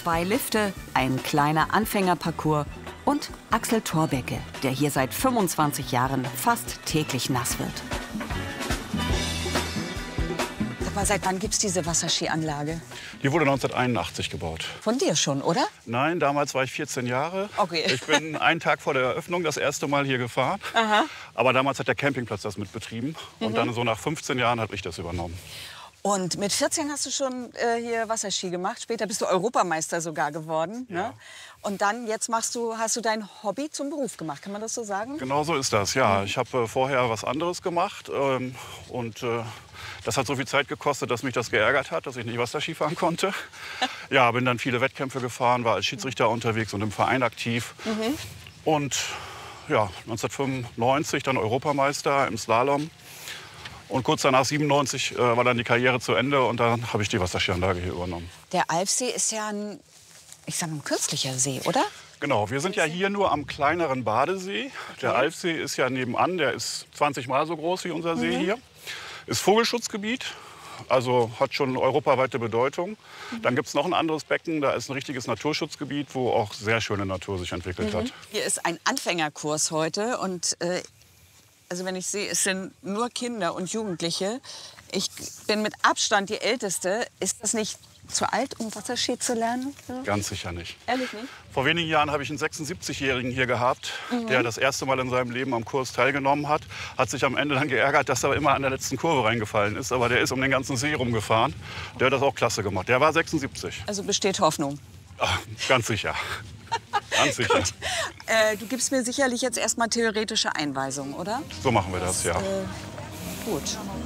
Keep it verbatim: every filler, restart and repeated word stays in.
Zwei Lifte, ein kleiner Anfängerparcours und Axel Thorbecke, der hier seit fünfundzwanzig Jahren fast täglich nass wird. Sag mal, seit wann gibt es diese Wasserskianlage? Die wurde neunzehnhunderteinundachtzig gebaut. Von dir schon, oder? Nein, damals war ich vierzehn Jahre. Okay. Ich bin einen Tag vor der Eröffnung das erste Mal hier gefahren. Aha. Aber damals hat der Campingplatz das mitbetrieben. Und Mhm. dann so nach fünfzehn Jahren habe ich das übernommen. Und mit vierzehn hast du schon äh, hier Wasserski gemacht. Später bist du Europameister sogar geworden. Ne? Ja. Und dann, jetzt machst du, hast du dein Hobby zum Beruf gemacht. Kann man das so sagen? Genau so ist das, ja. Ich habe äh, vorher was anderes gemacht. Ähm, und äh, das hat so viel Zeit gekostet, dass mich das geärgert hat, dass ich nicht Wasserski fahren konnte. Ja, bin dann viele Wettkämpfe gefahren, war als Schiedsrichter unterwegs und im Verein aktiv. Mhm. Und ja, neunzehnhundertfünfundneunzig dann Europameister im Slalom. Und kurz danach, siebenundneunzig, äh, war dann die Karriere zu Ende und dann habe ich die Wasserskianlage hier übernommen. Der Alfsee ist ja ein, ich sag mal, ein künstlicher See, oder? Genau, wir sind ja hier nur am kleineren Badesee. Der Alfsee ist ja nebenan, der ist zwanzig Mal so groß wie unser See Mhm. hier. Ist Vogelschutzgebiet, also hat schon europaweite Bedeutung. Mhm. Dann gibt es noch ein anderes Becken, da ist ein richtiges Naturschutzgebiet, wo auch sehr schöne Natur sich entwickelt Mhm. hat. Hier ist ein Anfängerkurs heute und äh, also wenn ich sehe, es sind nur Kinder und Jugendliche. Ich bin mit Abstand die Älteste. Ist das nicht zu alt, um Wasserski zu lernen? Ja. Ganz sicher nicht. Ehrlich nicht? Vor wenigen Jahren habe ich einen sechsundsiebzigjährigen hier gehabt, Mhm. der das erste Mal in seinem Leben am Kurs teilgenommen hat. Hat sich am Ende dann geärgert, dass er immer an der letzten Kurve reingefallen ist. Aber der ist um den ganzen See rumgefahren. Der hat das auch klasse gemacht. Der war sechsundsiebzig. Also besteht Hoffnung. Ach, ganz sicher. Ganz sicher. Gut. Äh, du gibst mir sicherlich jetzt erstmal theoretische Einweisungen, oder? So machen wir das, ja. Äh, gut.